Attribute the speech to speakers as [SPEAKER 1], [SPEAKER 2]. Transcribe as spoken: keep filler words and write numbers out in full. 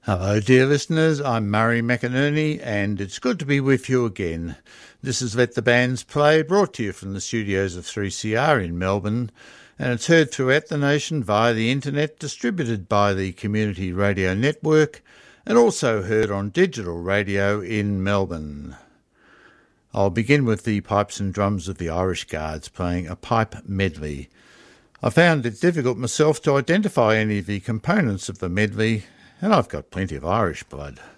[SPEAKER 1] Hello dear listeners, I'm Murray McInerney and it's good to be with you again. This is Let the Bands Play, brought to you from the studios of three C R in Melbourne, and it's heard throughout the nation via the internet, distributed by the Community Radio Network, and also heard on digital radio in Melbourne. I'll begin with the pipes and drums of the Irish Guards playing a pipe medley. I found it difficult myself to identify any of the components of the medley, and I've got plenty of Irish blood.